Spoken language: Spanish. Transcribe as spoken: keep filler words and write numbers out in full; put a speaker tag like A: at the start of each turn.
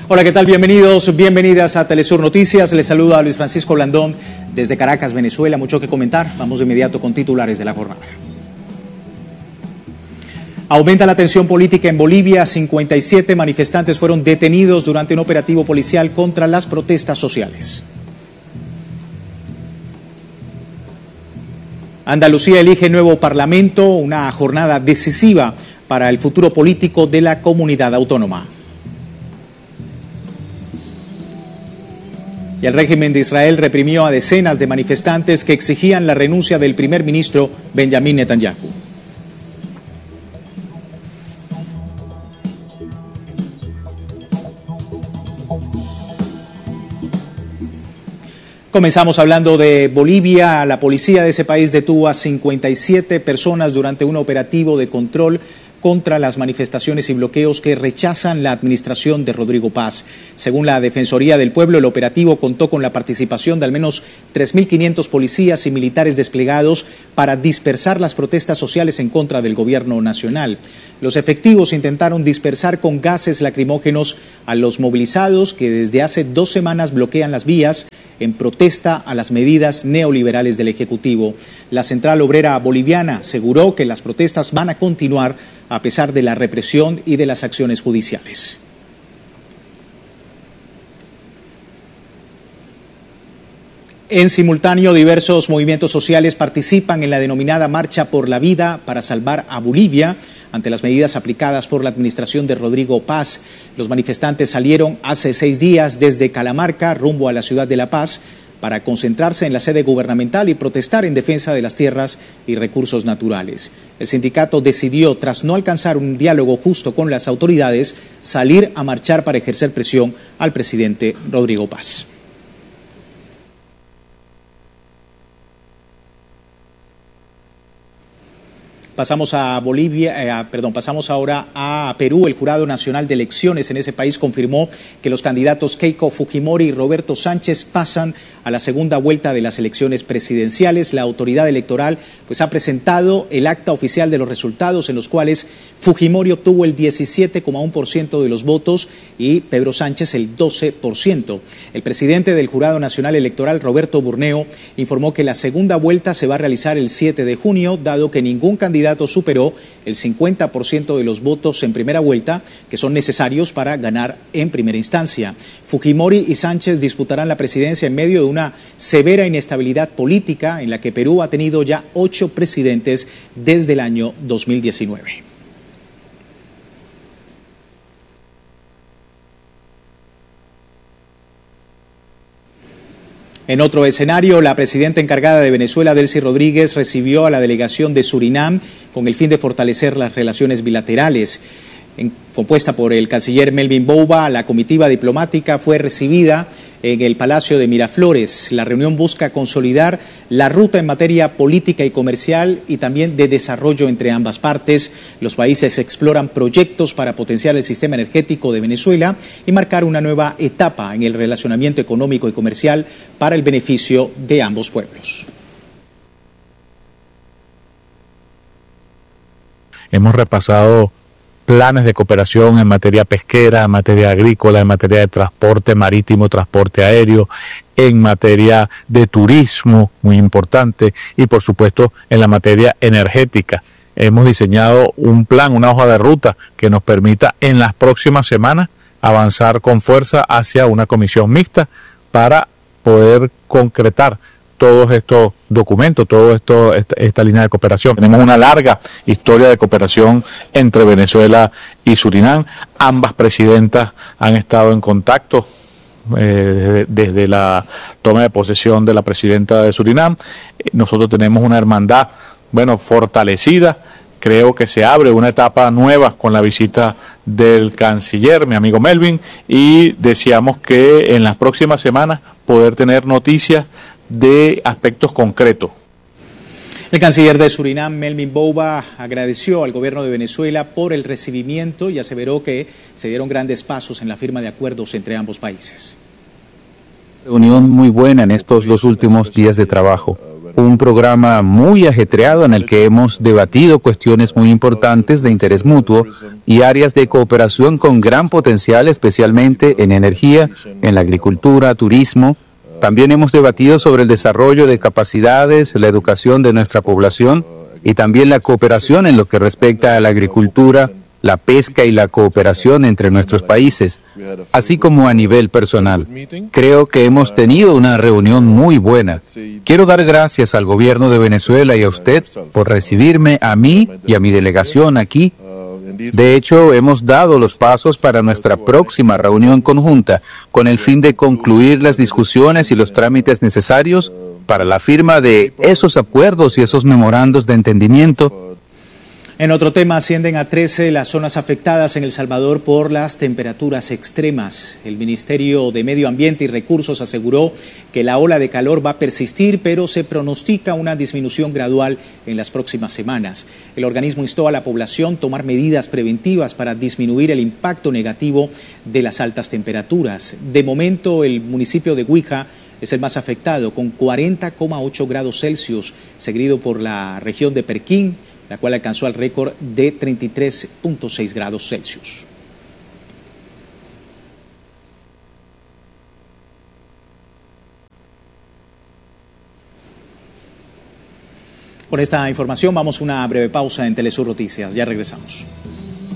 A: Hola, ¿qué tal? Bienvenidos, bienvenidas a Telesur Noticias. Les saluda Luis Francisco Blandón desde Caracas, Venezuela. Mucho que comentar. Vamos de inmediato con titulares de la jornada. Aumenta la tensión política en Bolivia. cincuenta y siete manifestantes fueron detenidos durante un operativo policial contra las protestas sociales. Andalucía elige nuevo parlamento, una jornada decisiva para el futuro político de la comunidad autónoma. Y el régimen de Israel reprimió a decenas de manifestantes que exigían la renuncia del primer ministro Benjamín Netanyahu. Comenzamos hablando de Bolivia. La policía de ese país detuvo a cincuenta y siete personas durante un operativo de control contra las manifestaciones y bloqueos que rechazan la administración de Rodrigo Paz. Según la Defensoría del Pueblo, el operativo contó con la participación de al menos tres mil quinientos policías y militares desplegados para dispersar las protestas sociales en contra del gobierno nacional. Los efectivos intentaron dispersar con gases lacrimógenos a los movilizados que desde hace dos semanas bloquean las vías en protesta a las medidas neoliberales del Ejecutivo. La Central Obrera Boliviana aseguró que las protestas van a continuar a pesar de la represión y de las acciones judiciales. En simultáneo, diversos movimientos sociales participan en la denominada Marcha por la Vida para salvar a Bolivia ante las medidas aplicadas por la administración de Rodrigo Paz. Los manifestantes salieron hace seis días desde Calamarca rumbo a la ciudad de La Paz para concentrarse en la sede gubernamental y protestar en defensa de las tierras y recursos naturales. El sindicato decidió, tras no alcanzar un diálogo justo con las autoridades, salir a marchar para ejercer presión al presidente Rodrigo Paz. Pasamos a Bolivia, eh, perdón, pasamos ahora a Perú. El Jurado Nacional de Elecciones en ese país confirmó que los candidatos Keiko Fujimori y Roberto Sánchez pasan a la segunda vuelta de las elecciones presidenciales. La autoridad electoral pues ha presentado el acta oficial de los resultados, en los cuales Fujimori obtuvo el diecisiete coma uno por ciento de los votos y Pedro Sánchez el doce por ciento. El presidente del Jurado Nacional Electoral, Roberto Burneo, informó que la segunda vuelta se va a realizar el siete de junio, dado que ningún candidato superó el cincuenta por ciento de los votos en primera vuelta, que son necesarios para ganar en primera instancia. Fujimori y Sánchez disputarán la presidencia en medio de una severa inestabilidad política en la que Perú ha tenido ya ocho presidentes desde el año dos mil diecinueve. En otro escenario, la presidenta encargada de Venezuela, Delcy Rodríguez, recibió a la delegación de Surinam con el fin de fortalecer las relaciones bilaterales. En, compuesta por el canciller Melvin Bouba, la comitiva diplomática fue recibida en el Palacio de Miraflores. La reunión busca consolidar la ruta en materia política y comercial y también de desarrollo entre ambas partes. Los países exploran proyectos para potenciar el sistema energético de Venezuela y marcar una nueva etapa en el relacionamiento económico y comercial para el beneficio de ambos pueblos.
B: Hemos repasado planes de cooperación en materia pesquera, en materia agrícola, en materia de transporte marítimo, transporte aéreo, en materia de turismo, muy importante, y por supuesto en la materia energética. Hemos diseñado un plan, una hoja de ruta que nos permita en las próximas semanas avanzar con fuerza hacia una comisión mixta para poder concretar todos estos documentos, toda esto, esta, esta línea de cooperación. Tenemos una larga historia de cooperación entre Venezuela y Surinam. Ambas presidentas han estado en contacto eh, desde, desde la toma de posesión de la presidenta de Surinam. Nosotros tenemos una hermandad, bueno, fortalecida. Creo que se abre una etapa nueva con la visita del canciller, mi amigo Melvin, y deseamos que en las próximas semanas poder tener noticias de aspectos concretos.
A: El canciller de Surinam, Melvin Bouba, agradeció al gobierno de Venezuela por el recibimiento y aseveró que se dieron grandes pasos en la firma de acuerdos entre ambos países.
C: Reunión muy buena en estos dos últimos días de trabajo.
B: un programa muy ajetreado en el que hemos debatido cuestiones muy importantes de interés mutuo y áreas de cooperación con gran potencial, especialmente en energía, en la agricultura, turismo. También hemos debatido sobre el desarrollo de capacidades, la educación de nuestra población y también la cooperación en lo que respecta a la agricultura, la pesca y la cooperación entre nuestros países, así como a nivel personal. Creo que hemos tenido una reunión muy buena. Quiero dar gracias al gobierno de Venezuela y a usted por recibirme a mí y a mi delegación aquí. De hecho, hemos dado los pasos para nuestra próxima reunión conjunta con el fin de concluir las discusiones y los trámites necesarios para la firma de esos acuerdos y esos memorandos de entendimiento.
A: En otro tema, ascienden a trece las zonas afectadas en El Salvador por las temperaturas extremas. El Ministerio de Medio Ambiente y Recursos aseguró que la ola de calor va a persistir, pero se pronostica una disminución gradual en las próximas semanas. El organismo instó a la población a tomar medidas preventivas para disminuir el impacto negativo de las altas temperaturas. De momento, el municipio de Huija es el más afectado, con cuarenta coma ocho grados Celsius, seguido por la región de Perquín, la cual alcanzó el récord de treinta y tres punto seis grados Celsius. Con esta información vamos a una breve pausa en Telesur Noticias. Ya regresamos.